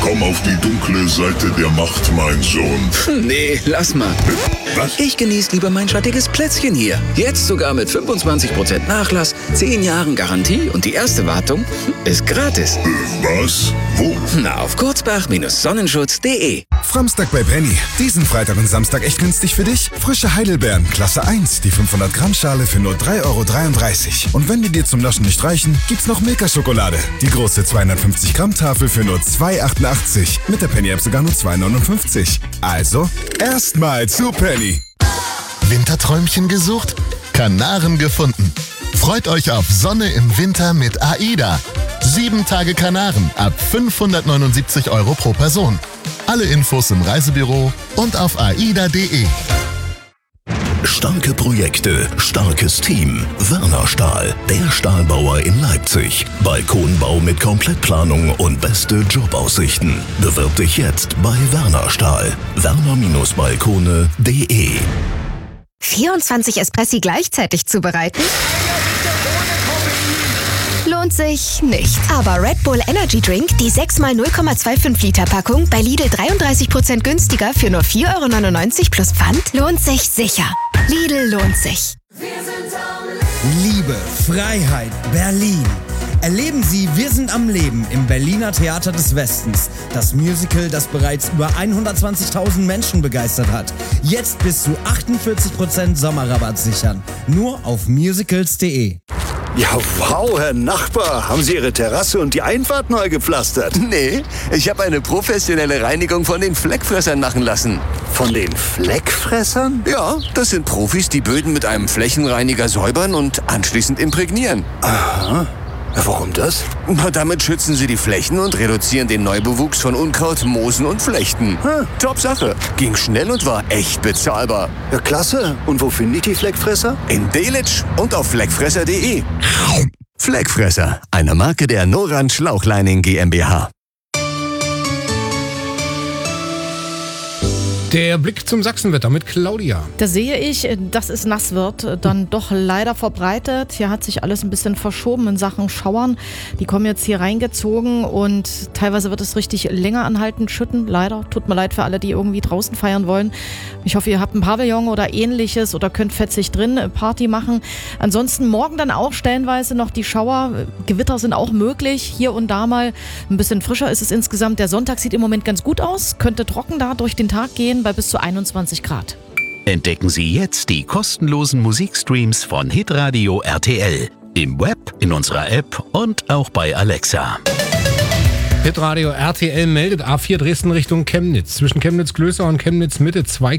Komm auf die dunkle Seite der Macht, mein Sohn. Nee, lass mal. Was? Ich genieße lieber mein schattiges Plätzchen hier. Jetzt sogar mit 25% Nachlass, 10 Jahren Garantie und die erste Wartung ist gratis. Was? Wo? Na, auf kurzbach-sonnenschutz.de. Framstag bei Penny. Diesen Freitag und Samstag echt günstig für dich. Frische Heidelbeeren, Klasse 1, die 500 Gramm Schale für nur 3,33 €. Und wenn die dir zum Naschen nicht reichen, gibt's noch Milka-Schokolade. Die große 250 Gramm Tafel für nur 2,88 €. Mit der Penny-App sogar nur 2,59 €. Also, erstmal zu Penny. Winterträumchen gesucht? Kanaren gefunden. Freut euch auf Sonne im Winter mit AIDA. 7 Tage Kanaren ab 579 € pro Person. Alle Infos im Reisebüro und auf aida.de. Starke Projekte, starkes Team. Werner Stahl, der Stahlbauer in Leipzig. Balkonbau mit Komplettplanung und beste Jobaussichten. Bewirb dich jetzt bei Werner Stahl. werner-balkone.de. 24 Espressi gleichzeitig zubereiten? Lohnt sich nicht. Aber Red Bull Energy Drink, die 6x 0,25 Liter Packung, bei Lidl 33% günstiger für nur 4,99 € plus Pfand, lohnt sich sicher. Lidl lohnt sich. Liebe, Freiheit, Berlin. Erleben Sie Wir sind am Leben im Berliner Theater des Westens. Das Musical, das bereits über 120.000 Menschen begeistert hat. Jetzt bis zu 48% Sommerrabatt sichern. Nur auf musicals.de. Ja, wow, Herr Nachbar. Haben Sie Ihre Terrasse und die Einfahrt neu gepflastert? Nee, ich habe eine professionelle Reinigung von den Fleckfressern machen lassen. Von den Fleckfressern? Ja, das sind Profis, die Böden mit einem Flächenreiniger säubern und anschließend imprägnieren. Aha. Warum das? Na, damit schützen sie die Flächen und reduzieren den Neubewuchs von Unkraut, Moosen und Flechten. Top Sache. Ging schnell und war echt bezahlbar. Ja, klasse. Und wo finde ich die Fleckfresser? In Delitzsch und auf fleckfresser.de. Fleckfresser, eine Marke der Norand Schlauchleining GmbH. Der Blick zum Sachsenwetter mit Claudia. Da sehe ich, dass es nass wird, dann doch leider verbreitet. Hier hat sich alles ein bisschen verschoben in Sachen Schauern. Die kommen jetzt hier reingezogen und teilweise wird es richtig länger anhaltend schütten. Leider, tut mir leid für alle, die irgendwie draußen feiern wollen. Ich hoffe, ihr habt ein Pavillon oder ähnliches oder könnt fetzig drin Party machen. Ansonsten morgen dann auch stellenweise noch die Schauer. Gewitter sind auch möglich, hier und da mal. Ein bisschen frischer ist es insgesamt. Der Sonntag sieht im Moment ganz gut aus, könnte trocken da durch den Tag gehen bei bis zu 21 Grad. Entdecken Sie jetzt die kostenlosen Musikstreams von Hitradio RTL. Im Web, in unserer App und auch bei Alexa. Hitradio RTL meldet A4 Dresden Richtung Chemnitz. Zwischen Chemnitz-Glößer und Chemnitz-Mitte 2